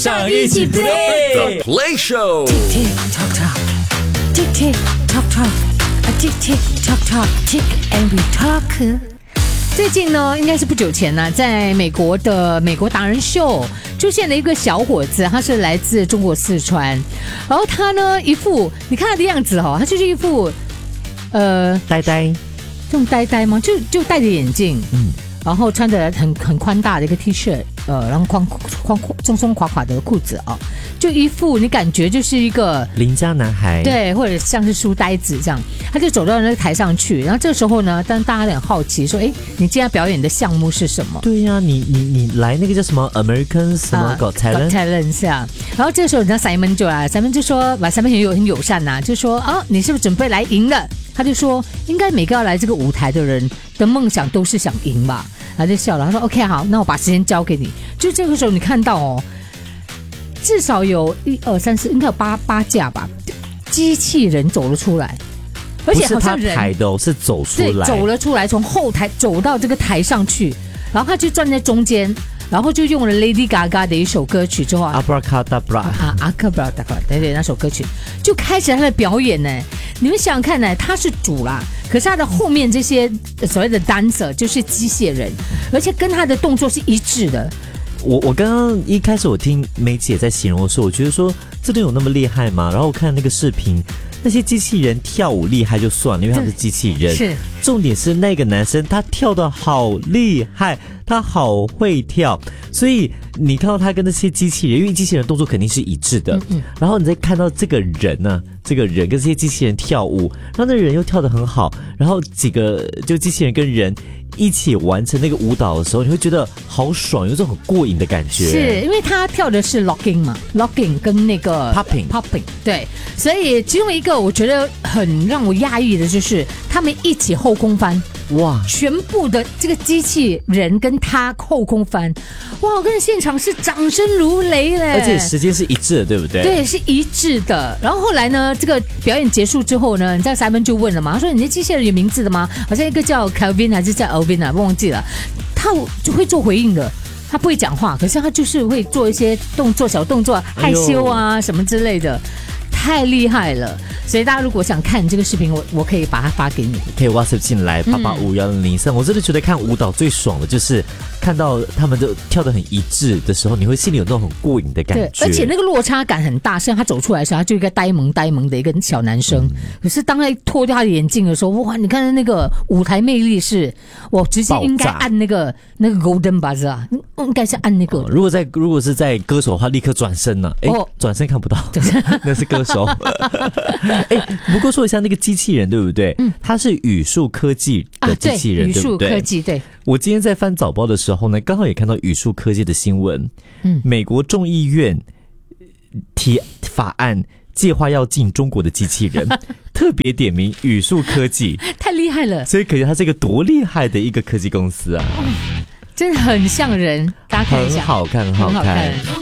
上一起 play The Play Show。 Tick tock tock, tick tick tock tock, a tick tick tock tock, tick and we talk。最近呢，应该是不久前呢，在美国的美国达人秀出现了一个小伙子，他是来自中国四川，然后他呢一副，你看他的样子哦，他就是一副呆呆， 这种呆呆吗？就戴着眼镜，然后穿着很宽大的一个 T 恤，然后松松垮垮的裤子啊，就一副你感觉就是一个邻家男孩。 对，或者像是书呆子这样，他就走到那个台上去，然后这个时候呢，当大家很好奇说，哎，你今天表演的项目是什么？ 对呀、你来那个叫什么 American 什么 Got Talent？ Talent 是啊，然后这个时候你知道 Simon 就来 ，Simon 就说，Simon 很友善呐、就说啊，你是不是准备来赢了？他就说，应该每个要来这个舞台的人的梦想都是想赢吧。他就笑了，他说 OK 好，那我把时间交给你。就这个时候你看到哦，至少有1、2、3、4，应该有八架吧，机器人走了出来，而且好像不是他抬的哦，是走出来， 对，走了出来，从后台走到这个台上去，然后他就站在中间，然后就用了 Lady Gaga 的一首歌曲之后啊。 Abracadabra 阿克布拉达克，对，那首歌曲就开始他的表演呢。你们想想看呢，他是主啦，可是他的后面这些所谓的 dancer 就是机械人，而且跟他的动作是一致的。 我刚刚一开始我听梅姐在形容的时候，我觉得说真的有那么厉害吗？然后我看那个视频，那些机器人跳舞厉害就算了，因为他是机器人。 是， 重点是那个男生他跳得好厉害，他好会跳，所以你看到他跟那些机器人，因为机器人动作肯定是一致的，然后你再看到这个人呢，这个人跟这些机器人跳舞，然后那人又跳得很好，然后几个就机器人跟人一起完成那个舞蹈的时候，你会觉得好爽，有种很过瘾的感觉。 是因为他跳的是 locking 嘛 ，locking 跟那个 popping， 对，所以其中一个我觉得很让我压抑的就是他们一起后空翻。 哇！ 全部的这个机器人跟他后空翻，哇！我跟现场是掌声如雷嘞， 而且时间是一致的，对不对？ 对，是一致的。然后后来呢，这个表演结束之后呢，你知道 Simon 就问了嘛，他说：“你的机器人有名字的吗？好像一个叫 Kelvin 还是叫 Alvin 啊，忘记了。”他就会做回应的。他不会讲话，可是他就是会做一些动作、小动作，害羞啊什么之类的，太厉害了。所以大家如果想看这个视频，我可以把它发给你， 可以 WhatsApp 进来885103。我真的觉得看舞蹈最爽的就是看到他们的跳得很一致的时候，你会心里有那种很过瘾的感觉。 对，而且那个落差感很大，像他走出来的时候，他就一个呆萌的一个小男生。可是当他脱掉他的眼镜的时候，哇！你看那个舞台魅力是，我直接应该按那个 Golden Buzzer 啊，应该是按那个。 如果是在歌手的话，立刻转身了。转身看不到，那是歌手。不过说一下那个机器人，对不对？它是语数科技的机器人，对不对？ 语数科技，对。 我今天在翻早报的时候呢，刚好也看到语数科技的新闻。美国众议院提法案，计划要进中国的机器人，特别点名语数科技， 太厉害了。 所以可见它是一个多厉害的一个科技公司啊！ 真的很像人，大家看一下， 很好看。